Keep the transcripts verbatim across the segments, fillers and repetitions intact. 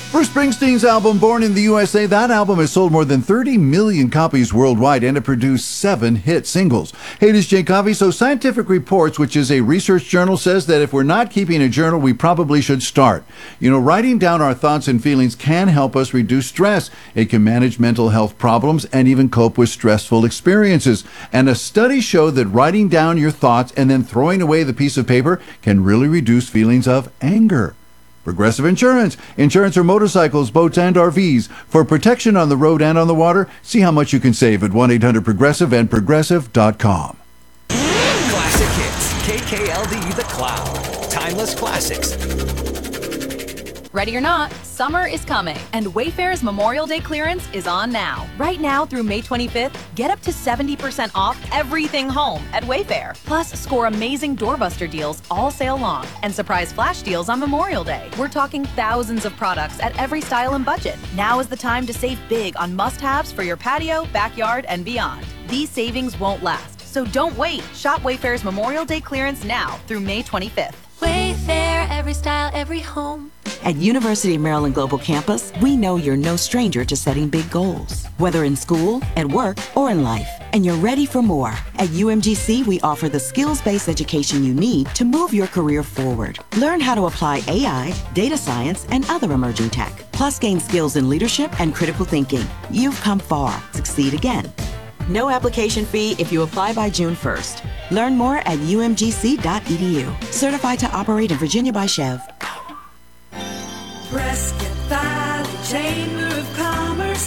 Bruce Springsteen's album, Born in the U S A, that album has sold more than thirty million copies worldwide, and it produced seven hit singles. Hey, this is Jay Coffey. So Scientific Reports, which is a research journal, says that if we're not keeping a journal, we probably should start. You know, writing down our thoughts and feelings can help us reduce stress. It can manage mental health problems and even cope with stressful experiences. And a study showed that writing down your thoughts and then throwing away the piece of paper can really reduce feelings of anger. Progressive Insurance. Insurance for motorcycles, boats, and R Vs. For protection on the road and on the water, see how much you can save at one eight hundred progressive and progressive dot com. Classic hits. K K L D The Cloud. Timeless classics. Ready or not, summer is coming, and Wayfair's Memorial Day clearance is on now. Right now through May twenty-fifth, get up to seventy percent off everything home at Wayfair. Plus, score amazing doorbuster deals all sale long and surprise flash deals on Memorial Day. We're talking thousands of products at every style and budget. Now is the time to save big on must-haves for your patio, backyard, and beyond. These savings won't last, so don't wait. Shop Wayfair's Memorial Day clearance now through May twenty-fifth. Wayfair, every style, every home. At University of Maryland Global Campus, we know you're no stranger to setting big goals, whether in school, at work, or in life, and you're ready for more. At U M G C, we offer the skills-based education you need to move your career forward. Learn how to apply A I, data science, and other emerging tech, plus gain skills in leadership and critical thinking. You've come far. Succeed again. No application fee if you apply by June first. Learn more at U M G C dot E D U. Certified to operate in Virginia by Chev. Prescott Valley Chamber of Commerce.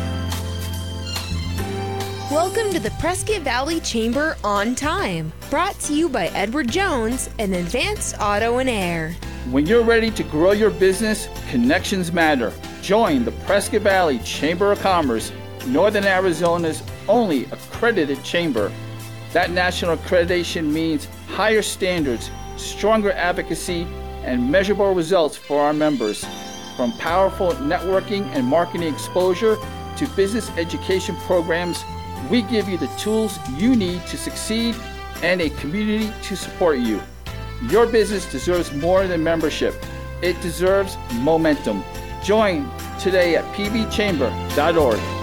Welcome to the Prescott Valley Chamber On Time, brought to you by Edward Jones and Advanced Auto and Air. When you're ready to grow your business, connections matter. Join the Prescott Valley Chamber of Commerce, Northern Arizona's only accredited chamber. That national accreditation means higher standards, stronger advocacy, and measurable results for our members. From powerful networking and marketing exposure to business education programs, we give you the tools you need to succeed and a community to support you. Your business deserves more than membership. It deserves momentum. Join today at p v chamber dot org.